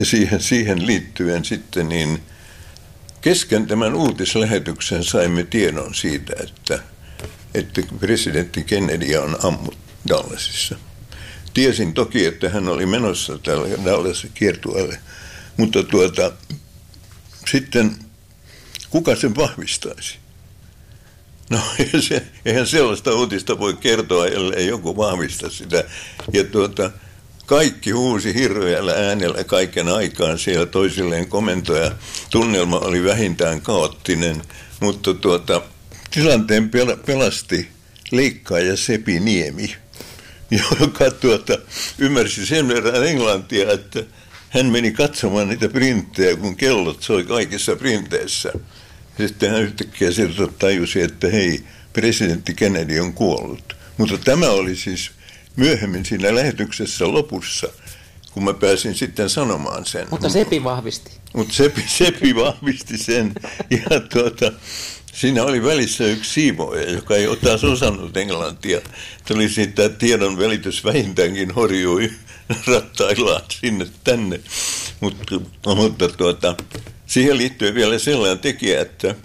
Ja siihen liittyen sitten niin kesken tämän uutislähetyksen saimme tiedon siitä, että presidentti Kennedy on ammuttu Dallasissa. Tiesin toki, että hän oli menossa tälle Dallasin kiertueelle, mutta sitten kuka sen vahvistaisi? No eihän sellaista uutista voi kertoa, ellei joku vahvista sitä. Ja kaikki huusi hirveällä äänellä kaiken aikaan siellä toisilleen komentoja. Tunnelma oli vähintään kaoottinen, mutta tilanteen pelasti leikkaaja Sepi Niemi, joka ymmärsi sen verran englantia, että hän meni katsomaan niitä printtejä, kun kellot soi kaikissa printeissä. Sitten hän yhtäkkiä sieltä tajusi, että hei, presidentti Kennedy on kuollut. Mutta tämä oli siis myöhemmin siinä lähetyksessä lopussa, kun mä pääsin sitten sanomaan sen. Mutta Sepi vahvisti. Mutta Sepi vahvisti sen. Ja siinä oli välissä yksi siivooja, joka ei taas osannut englantia. Tuli siitä tiedon välitys vähintäänkin horjui rattaillaan sinne tänne. Mutta siihen liittyy vielä sellainen tekijä,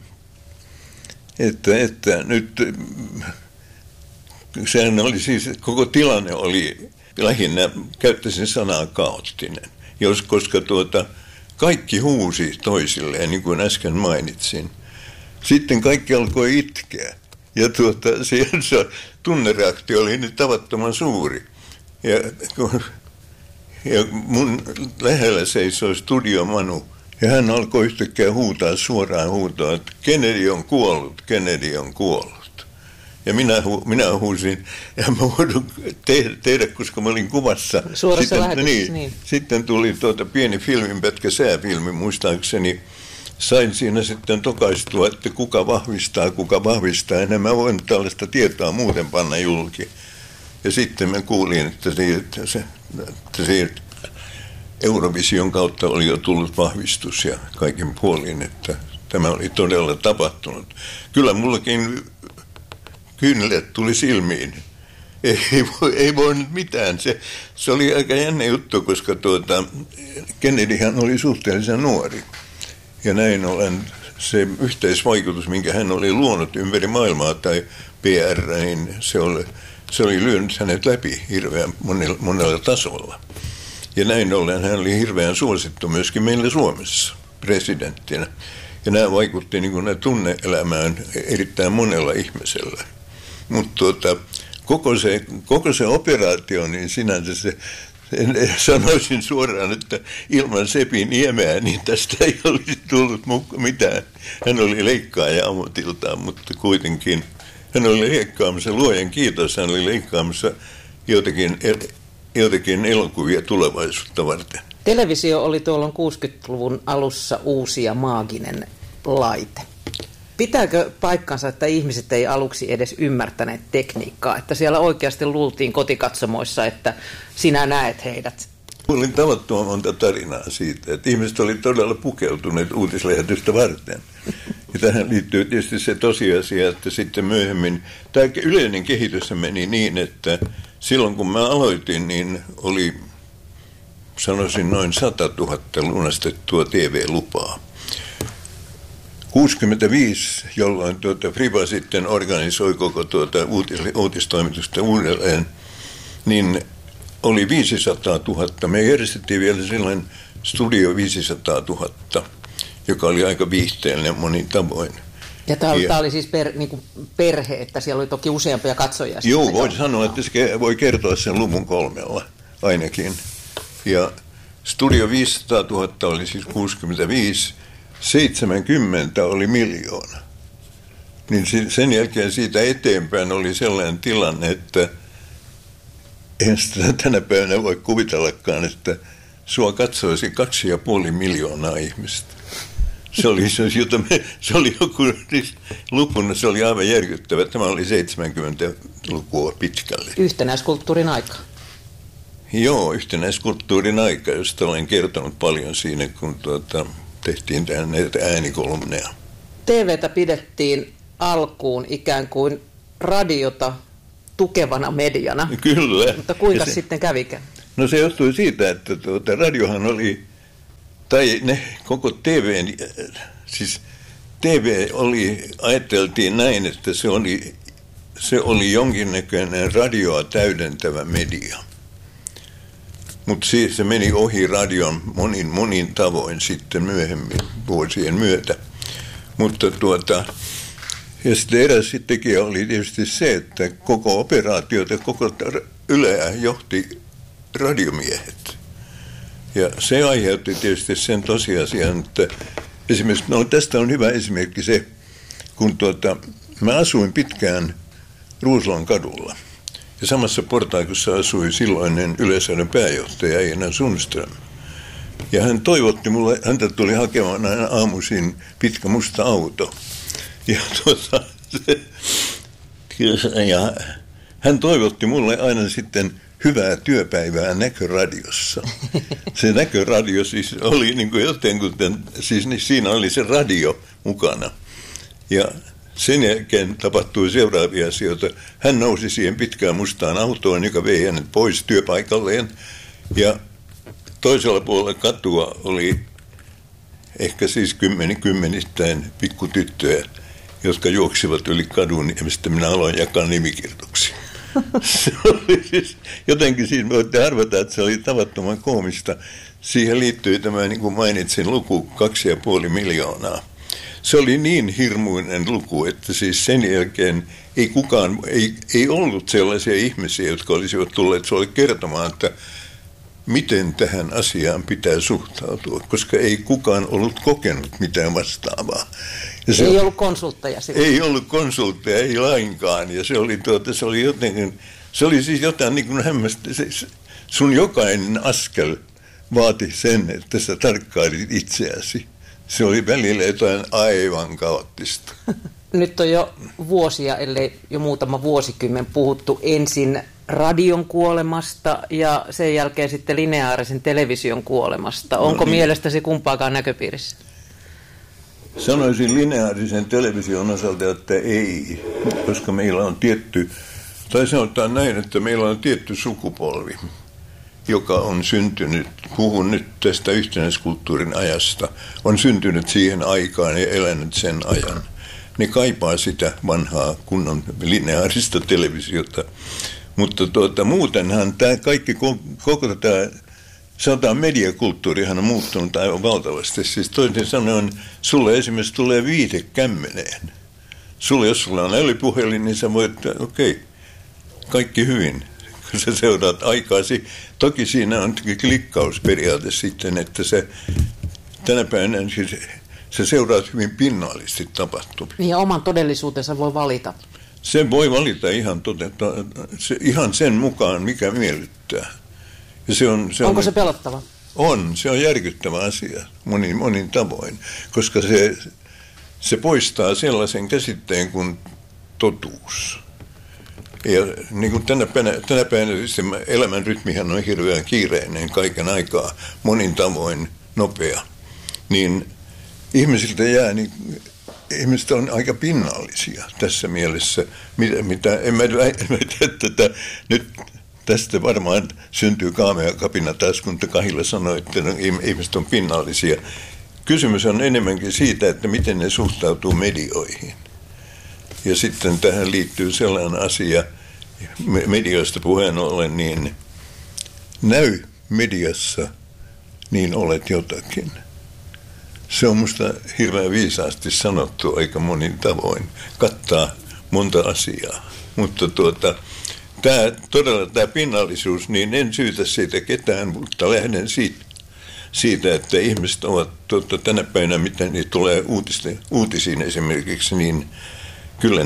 että nyt sehän oli siis, koko tilanne oli lähinnä, käyttäisin sanaa kaoottinen, koska kaikki huusi toisilleen, niin kuin äsken mainitsin. Sitten kaikki alkoi itkeä ja se tunnereaktio oli nyt tavattoman suuri. Ja mun lähellä seisoi Studio Manu ja hän alkoi yhtäkkiä huutaa suoraan huutoa, että Kennedy on kuollut, Kennedy on kuollut. Ja minä huusin, ja mä voin tehdä, koska mä olin kuvassa. Suorassa lähetyksessä, niin. Sitten tuli pieni filminpätkä, sääfilmi muistaakseni. Sain siinä sitten tokaistua, että kuka vahvistaa. Enhän mä voin tällaista tietoa muuten panna julki. Ja sitten mä kuulin, että se Eurovision kautta oli jo tullut vahvistus ja kaikin puolin, että tämä oli todella tapahtunut. Kyllä mullakin kyynelet tuli silmiin. Ei voi nyt mitään. Se oli aika jännä juttu, koska Kennedyhän oli suhteellisen nuori. Ja näin ollen se yhteisvaikutus, minkä hän oli luonut ympäri maailmaa tai PR, niin se oli lyönyt hänet läpi hirveän monella tasolla. Ja näin ollen hän oli hirveän suosittu myöskin meillä Suomessa presidenttinä. Ja nämä vaikutti niin kuin tunne-elämään erittäin monella ihmisellä. Mutta koko se operaatio, niin sinänsä sanoisin suoraan, että ilman Sepi Niemeä, niin tästä ei olisi tullut mitään. Hän oli leikkaaja ammatiltaan, mutta kuitenkin hän oli leikkaamassa, luojan kiitos, hän oli leikkaamassa joitakin elokuvia tulevaisuutta varten. Televisio oli tuolloin 60-luvun alussa uusi ja maaginen laite. Pitääkö paikkansa, että ihmiset ei aluksi edes ymmärtäneet tekniikkaa, että siellä oikeasti luultiin kotikatsomoissa, että sinä näet heidät? Kuulin tavattoman monta tarinaa siitä, että ihmiset oli todella pukeutuneet uutislähetystä varten. Ja tähän liittyy tietysti se tosiasia, että sitten myöhemmin, tämä yleinen kehitys meni niin, että silloin kun mä aloitin, niin oli, sanoisin, noin 100 000 lunastettua TV-lupaa. 65, jolloin Friba sitten organisoi koko uutistoimitusta uudelleen, niin oli 500 000. Me järjestettiin vielä silloin Studio 500 000, joka oli aika viihteellinen monin tavoin. Ja tämä oli siis perhe, että siellä oli toki useampia katsojia. Joo, voin sanoa, että se voi kertoa sen luvun 3 ainakin. Ja Studio 500 000 oli siis 65, 70 oli 1 000 000. Niin sen jälkeen siitä eteenpäin oli sellainen tilanne, että eihän sitä tänä päivänä voi kuvitellakaan, että sua katsoisi 2,5 miljoonaa ihmistä. Se oli joku lupuna, se oli aivan järkyttävä. Tämä oli 70-lukua pitkälle. Yhtenäiskulttuurin aika. Joo, yhtenäiskulttuurin aika, josta olen kertonut paljon siinä, kun tehtiin näitä äänikolumneja. TV:tä pidettiin alkuun ikään kuin radiota tukevana mediana. Kyllä. Mutta kuinka sitten kävikään? No se johtui siitä, että radiohan oli tai ne koko siis TV ajateltiin näin, että se oli jonkinnäköinen radioa täydentävä media. Mutta se meni ohi radion monin tavoin sitten myöhemmin vuosien myötä. Mutta ja sitten eräs tekijä oli tietysti se, että koko operaatiota, koko Yleä johti radiomiehet. Ja se aiheutti tietysti sen tosiasian, että esimerkiksi, tästä on hyvä esimerkki se, kun mä asuin pitkään Ruuslon kadulla. Ja samassa portaikossa asui silloinen Yleisradion pääjohtaja Einar Sundström. Ja hän toivotti mulle, häntä tuli hakemaan aina aamuisin pitkä musta auto. Ja hän toivotti mulle aina sitten hyvää työpäivää Näköradiossa. Se Näköradio siis oli niin kuin jotenkin, siis siinä oli se radio mukana. Ja sen jälkeen tapahtui seuraavia asioita. Hän nousi siihen pitkään mustaan autoon, joka vei hänet pois työpaikalleen. Ja toisella puolella katua oli ehkä siis kymmenittäin pikkutyttöjä, jotka juoksivat yli kadun, ja mistä minä aloin jakaa nimikirjoituksia. Se oli siis, jotenkin siinä voitte arvata, että se oli tavattoman koomista. Siihen liittyi tämä, niin kuin mainitsin, luku 2,5 miljoonaa. Se oli niin hirmuinen luku, että siis sen jälkeen ei ollut sellaisia ihmisiä, jotka olisivat tulleet sulle kertomaan, että miten tähän asiaan pitää suhtautua, koska ei kukaan ollut kokenut mitään vastaavaa. Ei ollut konsultteja silloin. Ei ollut konsultteja, ei lainkaan. Ja se oli siis jotain niin kuin hämmästä. Sun jokainen askel vaati sen, että sä tarkkailit itseäsi. Se oli välillä jotain aivan kaoottista. Nyt on jo vuosia, ellei jo muutama vuosikymmen puhuttu ensin radion kuolemasta ja sen jälkeen sitten lineaarisen television kuolemasta. Onko mielestäsi kumpaakaan näköpiirissä? Sanoisin lineaarisen television osalta, että ei, koska meillä on tai sanotaan näin, että meillä on tietty sukupolvi, joka on syntynyt, puhun nyt tästä yhtenäiskulttuurin ajasta, on syntynyt siihen aikaan ja elänyt sen ajan. Ne kaipaa sitä vanhaa kunnon lineaarista televisiota. Mutta muutenhan tämä kaikki, koko tämä, sanotaan mediakulttuurihan on muuttunut aivan valtavasti. Siis toisin sanoen, sulle esimerkiksi tulee viite kämmeneen. Jos sulla on älypuhelin, niin sä voit, okei, kaikki hyvin, kun sä seuraat aikaasi. Toki siinä on klikkausperiaate sitten, että tänä päivänä sä seuraat hyvin pinnallisesti tapahtumia. Niin ja oman todellisuutensa voi valita. Se voi valita ihan sen mukaan, mikä miellyttää. Ja Onko se pelottava? Se on järkyttävä asia monin tavoin, koska se poistaa sellaisen käsitteen kuin totuus. Ja niin kuin tänä päivänä elämän rytmihän on hirveän kiireinen kaiken aikaa, monin tavoin nopea, niin ihmisiltä ihmiset on aika pinnallisia tässä mielessä, en mä tiedä, nyt tästä varmaan syntyy kaamea kapina taas, kun Kahila sanoi, että ihmiset on pinnallisia. Kysymys on enemmänkin siitä, että miten ne suhtautuu medioihin. Ja sitten tähän liittyy sellainen asia, medioista puheen ollen, niin näy mediassa, niin olet jotakin. Se on musta hirveän viisaasti sanottu aika monin tavoin. Kattaa monta asiaa. Mutta tämä pinnallisuus, niin en syytä siitä ketään, mutta lähden siitä, että ihmiset ovat tänä päivänä, mitä niitä tulee uutisiin esimerkiksi, niin kyllä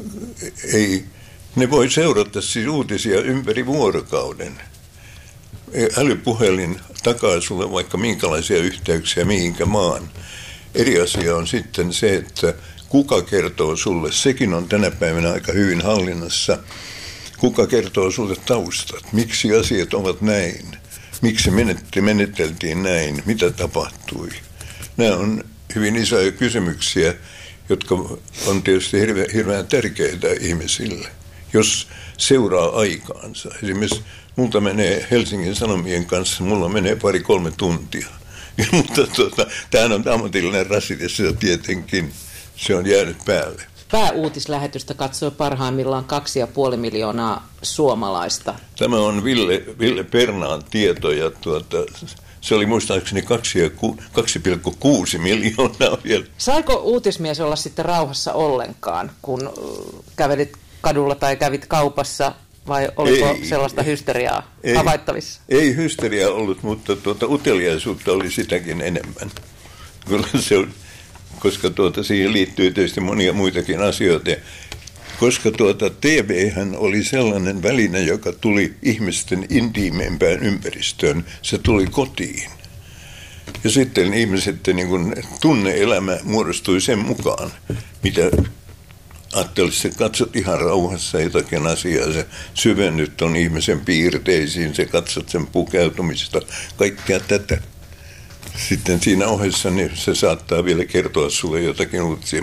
ne voi seurata siis uutisia ympäri vuorokauden. Älypuhelin takaa sulle vaikka minkälaisia yhteyksiä mihinkä maan. Eri asia on sitten se, että kuka kertoo sulle. Sekin on tänä päivänä aika hyvin hallinnassa. Kuka kertoo sulle taustat? Miksi asiat ovat näin? Miksi meneteltiin näin? Mitä tapahtui? Nämä on hyvin isoja kysymyksiä, jotka on tietysti hirveän tärkeitä ihmisille, jos seuraa aikaansa. Esimerkiksi multa menee Helsingin Sanomien kanssa, mulla menee 2-3 tuntia. Mutta tämähän on ammatillinen rasite, sitä tietenkin se on jäänyt päälle. Pääuutislähetystä katsoi parhaimmillaan 2,5 miljoonaa suomalaista. Tämä on Ville Pernaan tieto ja se oli muistaakseni 2,6 miljoonaa vielä. Saiko uutismies olla sitten rauhassa ollenkaan, kun kävelit kadulla tai kävit kaupassa, vai oliko sellaista hysteriaa havaittavissa? Ei hysteriaa ollut, mutta uteliaisuutta oli sitäkin enemmän. Kyllä se on, koska siihen liittyy tietysti monia muitakin asioita. Koska TV:hän oli sellainen väline, joka tuli ihmisten intiimeimpään ympäristöön. Se tuli kotiin. Ja sitten ihmiset, niin kun tunne-elämä muodostui sen mukaan, mitä ajattelisi, että katsot ihan rauhassa jotakin asiaa, se syvennyt on ihmisen piirteisiin, se katsot sen pukeutumista, kaikkea tätä. Sitten siinä ohessa niin se saattaa vielä kertoa sulle jotakin uutisia,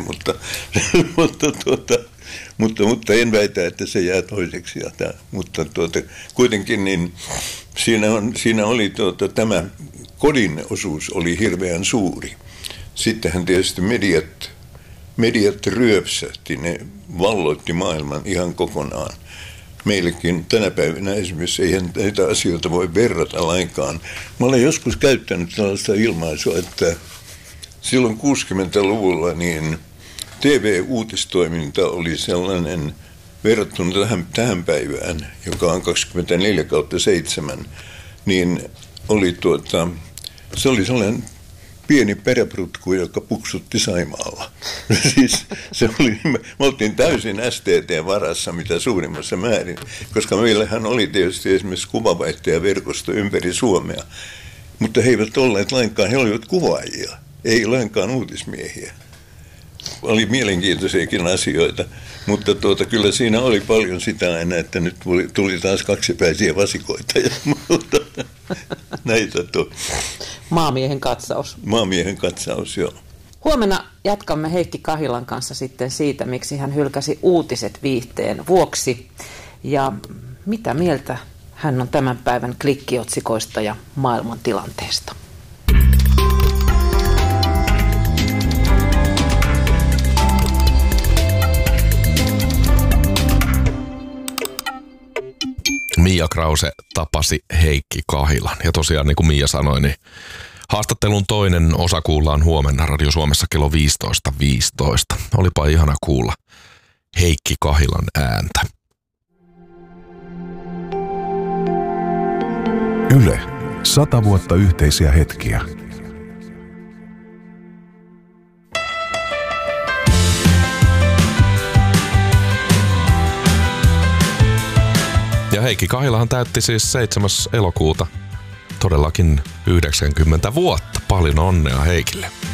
mutta en väitä, että se jää toiseksi. Mutta kuitenkin niin siinä oli tämä kodin osuus oli hirveän suuri. Sittenhän tietysti mediat ryöpsähti, ne valloitti maailman ihan kokonaan. Meillekin tänä päivänä esimerkiksi ei näitä asioita voi verrata lainkaan. Mä olen joskus käyttänyt tällaista ilmaisua, että silloin 60-luvulla niin TV-uutistoiminta oli sellainen verrattuna tähän päivään, joka on 24/7, niin se oli sellainen pieni peräprutku, joka puksutti Saimaalla. Siis me oltiin täysin STT:n varassa mitä suurimmassa määrin, koska meillähän oli tietysti esimerkiksi kuvavaihtajaverkosto ympäri Suomea, mutta he eivät olleet lainkaan, he olivat kuvaajia, ei lainkaan uutismiehiä. Oli mielenkiintoisiakin asioita, mutta kyllä siinä oli paljon sitä aina, että nyt tuli taas kaksipäisiä vasikoita ja muuta. Näitä Maamiehen katsaus. Maamiehen katsaus, joo. Huomenna jatkamme Heikki Kahilan kanssa sitten siitä, miksi hän hylkäsi uutiset viihteen vuoksi. Ja mitä mieltä hän on tämän päivän klikkiotsikoista ja maailman tilanteesta. Mia Krause tapasi Heikki Kahilan. Ja tosiaan niin kuin Mia sanoi, niin haastattelun toinen osa kuullaan huomenna Radio Suomessa kello 15.15. Olipa ihana kuulla Heikki Kahilan ääntä. Yle. 100 vuotta yhteisiä hetkiä. Ja Heikki Kahilahan täytti siis 7. elokuuta todellakin 90 vuotta. Paljon onnea Heikille.